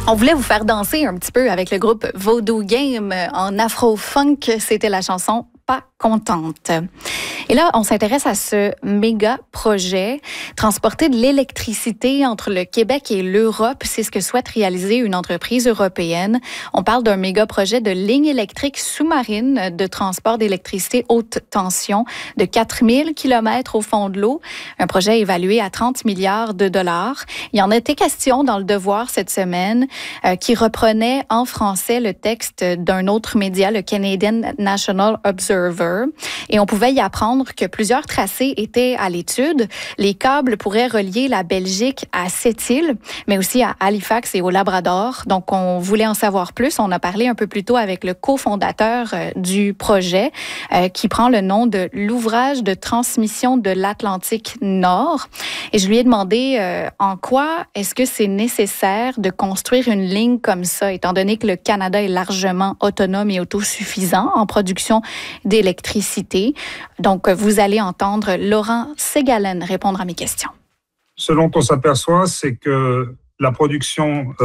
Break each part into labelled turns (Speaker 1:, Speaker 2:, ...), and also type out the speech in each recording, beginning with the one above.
Speaker 1: On voulait vous faire danser un petit peu avec le groupe Voodoo Game en afro-funk. C'était la chanson Pas contente. Et là, on s'intéresse à ce méga projet, transporter de l'électricité entre le Québec et l'Europe. C'est ce que souhaite réaliser une entreprise européenne. On parle d'un méga projet de ligne électrique sous-marine de transport d'électricité haute tension de 4000 km au fond de l'eau. Un projet évalué à 30 milliards de dollars. Il y en a été question dans Le Devoir cette semaine qui reprenait en français le texte d'un autre média, le Canadian National Observer. Et on pouvait y apprendre que plusieurs tracés étaient à l'étude. Les câbles pourraient relier la Belgique à Sept-Îles, mais aussi à Halifax et au Labrador. Donc, on voulait en savoir plus. On a parlé un peu plus tôt avec le cofondateur du projet, qui prend le nom de l'ouvrage de transmission de l'Atlantique Nord. Et je lui ai demandé en quoi est-ce que c'est nécessaire de construire une ligne comme ça, étant donné que le Canada est largement autonome et autosuffisant en production d'électricité. Donc, vous allez entendre Laurent Ségalen répondre à mes questions.
Speaker 2: Ce dont on s'aperçoit, c'est que la production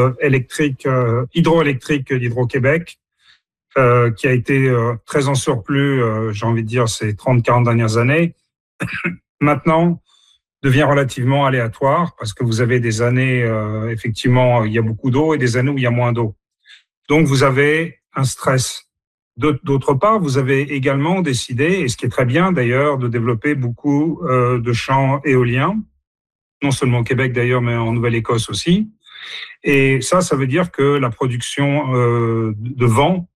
Speaker 2: hydroélectrique d'Hydro-Québec, qui a été très en surplus, j'ai envie de dire, ces 30-40 dernières années, maintenant devient relativement aléatoire parce que vous avez des années, effectivement, il y a beaucoup d'eau et des années où il y a moins d'eau. Donc, vous avez un stress. D'autre part, vous avez également décidé, et ce qui est très bien d'ailleurs, de développer beaucoup de champs éoliens, non seulement au Québec d'ailleurs, mais en Nouvelle-Écosse aussi. Et ça veut dire que la production de vent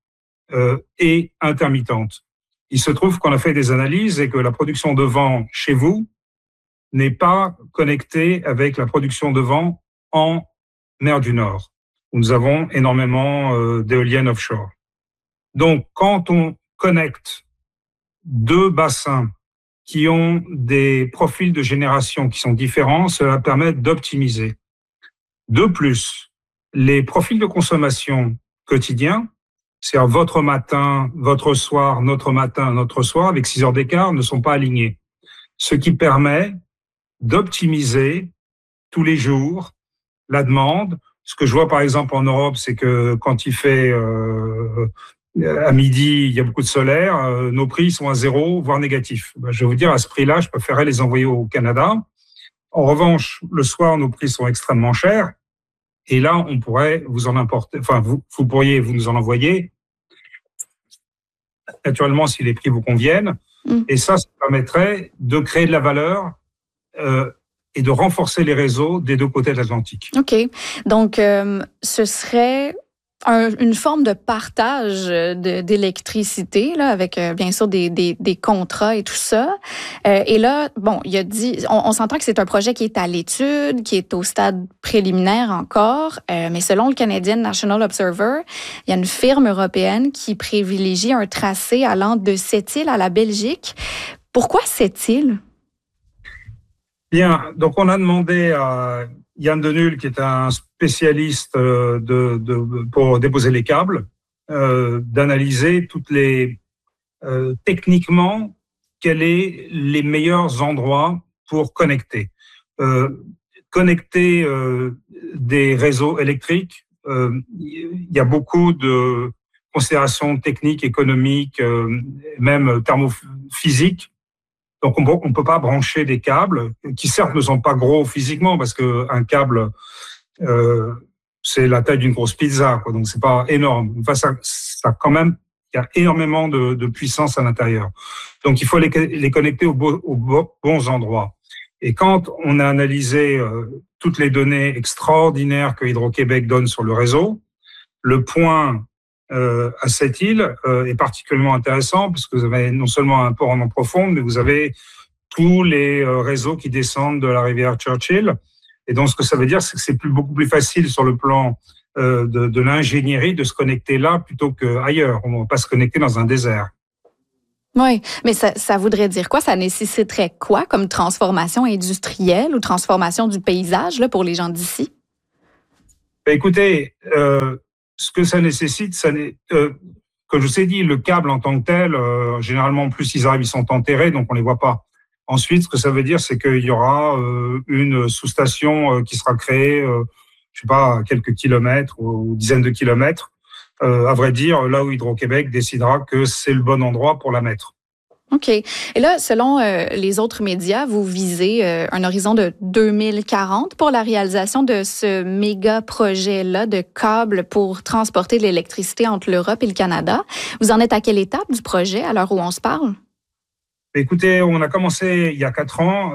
Speaker 2: est intermittente. Il se trouve qu'on a fait des analyses et que la production de vent chez vous n'est pas connectée avec la production de vent en mer du Nord, où nous avons énormément d'éoliennes offshore. Donc, quand on connecte deux bassins qui ont des profils de génération qui sont différents, cela permet d'optimiser. De plus, les profils de consommation quotidiens, c'est-à-dire votre matin, votre soir, notre matin, notre soir, avec 6 heures d'écart, ne sont pas alignés. Ce qui permet d'optimiser tous les jours la demande. Ce que je vois par exemple en Europe, c'est que quand il fait à midi, il y a beaucoup de solaire, nos prix sont à 0, voire négatifs. Je vais vous dire, à ce prix-là, je préférerais les envoyer au Canada. En revanche, le soir, nos prix sont extrêmement chers. Et là, on pourrait vous en importer, enfin, vous pourriez vous nous en envoyer, naturellement, si les prix vous conviennent. Et ça permettrait de créer de la valeur et de renforcer les réseaux des deux côtés de l'Atlantique.
Speaker 1: OK. Donc, ce serait une forme de partage d'électricité, là, avec bien sûr des contrats et tout ça. Et là, bon, il a dit, on s'entend que c'est un projet qui est à l'étude, qui est au stade préliminaire encore, mais selon le Canadian National Observer, il y a une firme européenne qui privilégie un tracé allant de Sept-Îles à la Belgique. Pourquoi Sept-Îles?
Speaker 2: Bien, donc on a demandé à Yann Denul, qui est un spécialiste pour déposer les câbles, d'analyser toutes les techniquement quels est les meilleurs endroits pour connecter. Connecter des réseaux électriques, il y a beaucoup de considérations techniques, économiques, même thermophysiques. Donc, on ne peut pas brancher des câbles qui, certes, ne sont pas gros physiquement parce que un câble, c'est la taille d'une grosse pizza, quoi. Donc, c'est pas énorme. Enfin, ça quand même, il y a énormément de puissance à l'intérieur. Donc, il faut les connecter aux bons endroits. Et quand on a analysé toutes les données extraordinaires que Hydro-Québec donne sur le réseau, le point à Sept-Îles est particulièrement intéressant parce que vous avez non seulement un port en eau profonde, mais vous avez tous les réseaux qui descendent de la rivière Churchill. Et donc, ce que ça veut dire, c'est que c'est beaucoup plus facile sur le plan de l'ingénierie de se connecter là plutôt qu'ailleurs. On ne va pas se connecter dans un désert.
Speaker 1: Oui, mais ça voudrait dire quoi? Ça nécessiterait quoi comme transformation industrielle ou transformation du paysage là, pour les gens d'ici?
Speaker 2: Écoutez, ce que ça nécessite, comme je vous ai dit, le câble en tant que tel, généralement, en plus, ils arrivent, ils sont enterrés, donc on les voit pas. Ensuite, ce que ça veut dire, c'est qu'il y aura une sous-station qui sera créée je sais pas, quelques kilomètres ou dizaines de kilomètres. À vrai dire, là où Hydro-Québec décidera que c'est le bon endroit pour la mettre.
Speaker 1: OK. Et là, selon les autres médias, vous visez un horizon de 2040 pour la réalisation de ce méga projet-là de câbles pour transporter de l'électricité entre l'Europe et le Canada. Vous en êtes à quelle étape du projet à l'heure où on se parle?
Speaker 2: Écoutez, on a commencé il y a 4 ans.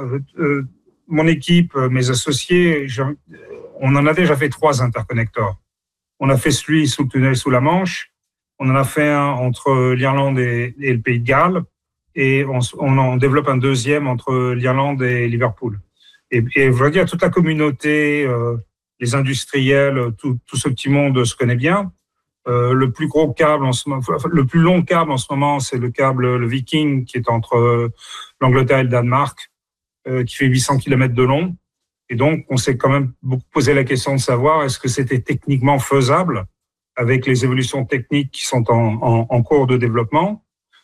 Speaker 2: Mon équipe, mes associés, on en a déjà fait 3 interconnecteurs. On a fait celui sous le tunnel sous la Manche. On en a fait un entre l'Irlande et le Pays de Galles. Et on en développe un deuxième entre l'Irlande et Liverpool. Et je veux dire, toute la communauté, les industriels, tout ce petit monde se connaît bien. Le plus gros câble le plus long câble en ce moment, c'est le câble, le Viking, qui est entre l'Angleterre et le Danemark, qui fait 800 km de long. Et donc, on s'est quand même beaucoup posé la question de savoir est-ce que c'était techniquement faisable avec les évolutions techniques qui sont en cours de développement.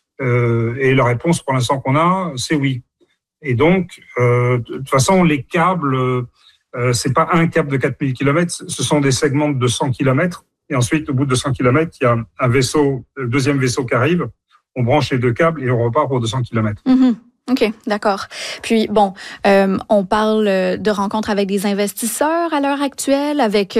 Speaker 2: Et la réponse pour l'instant qu'on a, c'est oui. Et donc, de toute façon, les câbles, c'est pas un câble de 4000 km, ce sont des segments de 100 km. Et ensuite, au bout de 100 km, il y a un vaisseau, le deuxième vaisseau qui arrive. On branche les 2 câbles et on repart pour 200 km.
Speaker 1: Mm-hmm. OK, d'accord. Puis, bon, on parle de rencontres avec des investisseurs à l'heure actuelle, avec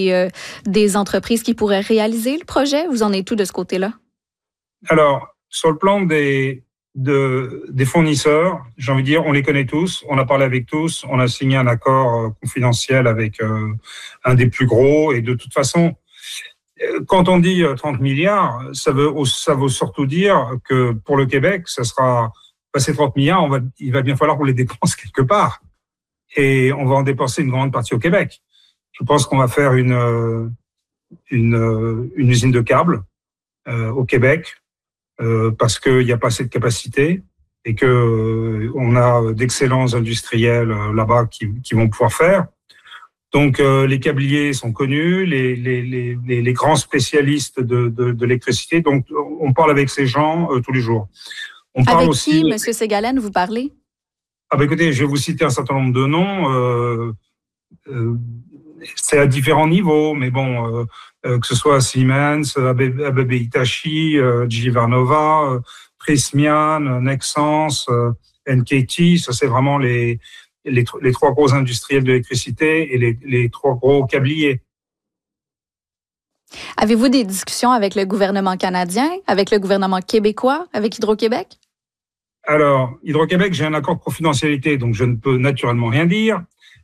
Speaker 1: des entreprises qui pourraient réaliser le projet. Vous en êtes où de ce côté-là?
Speaker 2: Alors, sur le plan des fournisseurs, j'ai envie de dire, on les connaît tous, on a parlé avec tous, on a signé un accord confidentiel avec un des plus gros. Et de toute façon, quand on dit 30 milliards, ça veut surtout dire que pour le Québec, ça sera passer 30 milliards, il va bien falloir qu'on les dépense quelque part. Et on va en dépenser une grande partie au Québec. Je pense qu'on va faire une usine de câbles au Québec. Parce qu'il n'y a pas assez de capacité et que on a d'excellents industriels là-bas qui vont pouvoir faire. Donc les câbliers sont connus, les grands spécialistes de l'électricité. Donc on parle avec ces gens tous les jours. On parle
Speaker 1: avec
Speaker 2: aussi,
Speaker 1: qui, M. Ségalen, vous parlez?
Speaker 2: Ah ben écoutez, je vais vous citer un certain nombre de noms. C'est à différents niveaux, mais bon, que ce soit Siemens, ABB Hitachi, GE Vernova, Prysmian, Nexans, NKT, ça c'est vraiment les 3 gros industriels de l'électricité et les 3 gros câbliers.
Speaker 1: Avez-vous des discussions avec le gouvernement canadien, avec le gouvernement québécois, avec Hydro-Québec?
Speaker 2: Alors, Hydro-Québec, j'ai un accord de confidentialité, donc je ne peux naturellement rien dire.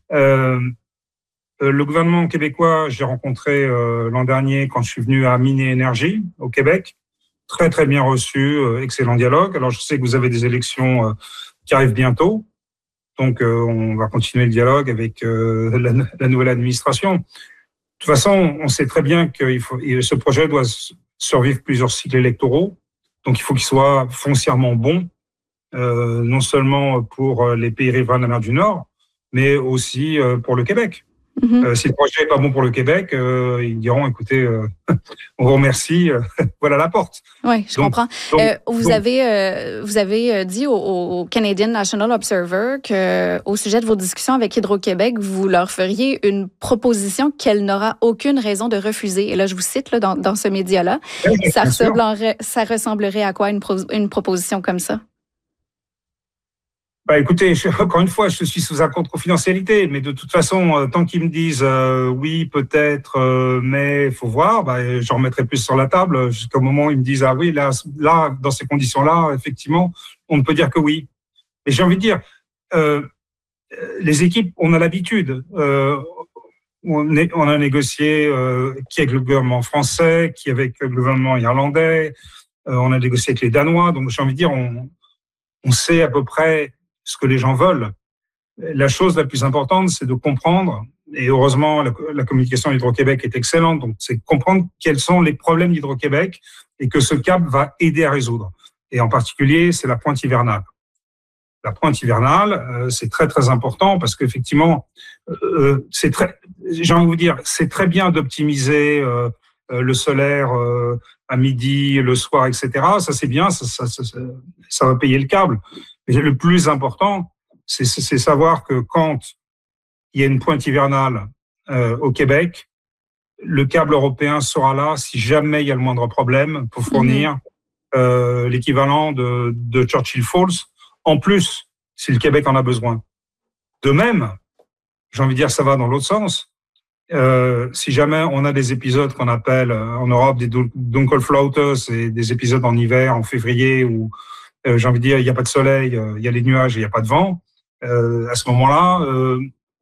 Speaker 2: Le gouvernement québécois, j'ai rencontré l'an dernier quand je suis venu à Miner Énergie au Québec. Très, très bien reçu, excellent dialogue. Alors, je sais que vous avez des élections qui arrivent bientôt. Donc, on va continuer le dialogue avec la nouvelle administration. De toute façon, on sait très bien que ce projet doit survivre plusieurs cycles électoraux. Donc, il faut qu'il soit foncièrement bon, non seulement pour les pays riverains de la mer du Nord, mais aussi pour le Québec. Mm-hmm. Si le projet n'est pas bon pour le Québec, ils diront, écoutez, on vous remercie, voilà la porte.
Speaker 1: Oui, je comprends. Vous avez dit au Canadian National Observer qu'au sujet de vos discussions avec Hydro-Québec, vous leur feriez une proposition qu'elle n'aura aucune raison de refuser. Et là, je vous cite là, dans ce média-là. Oui, ça ressemblerait à quoi une proposition comme ça?
Speaker 2: Bah écoutez, encore une fois, je suis sous accord de confidentialité, mais de toute façon, tant qu'ils me disent oui, peut-être, mais il faut voir, bah, j'en remettrai plus sur la table jusqu'au moment où ils me disent ah oui, là, dans ces conditions-là, effectivement, on ne peut dire que oui. Et j'ai envie de dire, les équipes, on a l'habitude. On a négocié qui avec le gouvernement français, qui avec le gouvernement irlandais, on a négocié avec les Danois, donc j'ai envie de dire, on sait à peu près ce que les gens veulent. La chose la plus importante, c'est de comprendre, et heureusement, la communication d'Hydro-Québec est excellente, donc c'est comprendre quels sont les problèmes d'Hydro-Québec et que ce câble va aider à résoudre. Et en particulier, c'est la pointe hivernale. La pointe hivernale, c'est très, très important parce qu'effectivement, j'ai envie de vous dire, c'est très bien d'optimiser le solaire à midi, le soir, etc. Ça, c'est bien, ça va payer le câble. Mais le plus important, c'est savoir que quand il y a une pointe hivernale au Québec, le câble européen sera là si jamais il y a le moindre problème pour fournir l'équivalent de Churchill Falls, en plus, si le Québec en a besoin. De même, j'ai envie de dire, ça va dans l'autre sens. Si jamais on a des épisodes qu'on appelle en Europe des Dunkelflaute, c'est des épisodes en hiver, en février, où j'ai envie de dire, il n'y a pas de soleil, il y a les nuages et il n'y a pas de vent. À ce moment-là,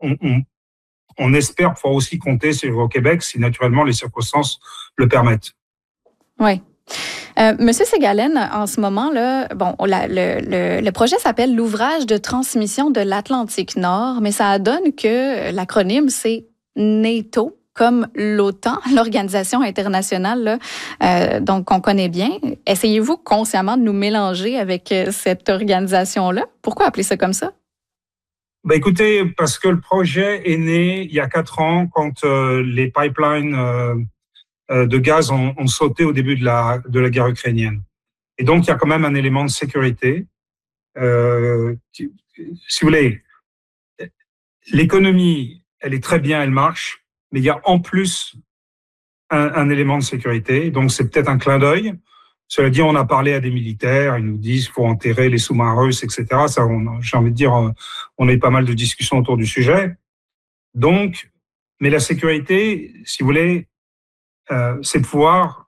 Speaker 2: on espère pouvoir aussi compter sur au Québec si naturellement les circonstances le permettent.
Speaker 1: Oui. Monsieur Segalen, en ce moment, là, bon, le projet s'appelle l'ouvrage de transmission de l'Atlantique Nord, mais ça donne que l'acronyme, c'est NATO, comme l'OTAN, l'organisation internationale, là, donc on connaît bien. Essayez-vous consciemment de nous mélanger avec cette organisation-là? Pourquoi appeler ça comme ça?
Speaker 2: Ben écoutez, parce que le projet est né il y a 4 ans quand les pipelines de gaz ont sauté au début de la guerre ukrainienne. Et donc, il y a quand même un élément de sécurité. Si vous voulez, l'économie, elle est très bien, elle marche, mais il y a en plus un élément de sécurité. Donc, c'est peut-être un clin d'œil. Cela dit, on a parlé à des militaires, ils nous disent qu'il faut enterrer les sous-marins russes, etc. Ça, j'ai envie de dire, on a eu pas mal de discussions autour du sujet. Donc, mais la sécurité, si vous voulez, c'est de pouvoir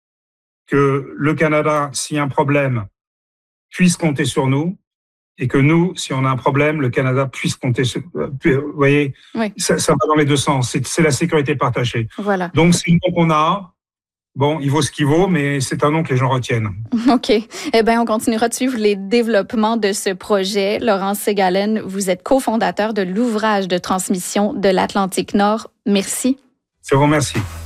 Speaker 2: que le Canada, s'il y a un problème, puisse compter sur nous, et que nous, si on a un problème, le Canada puisse compter sur nous. Vous voyez, oui. Ça va dans les deux sens. C'est la sécurité partagée.
Speaker 1: Voilà.
Speaker 2: Donc, c'est le nom qu'on a. Bon, il vaut ce qu'il vaut, mais c'est un nom que les gens retiennent.
Speaker 1: OK. Eh bien, on continuera de suivre les développements de ce projet. Laurence Segalen, vous êtes cofondateur de l'ouvrage de transmission de l'Atlantique Nord. Merci.
Speaker 2: Je vous remercie.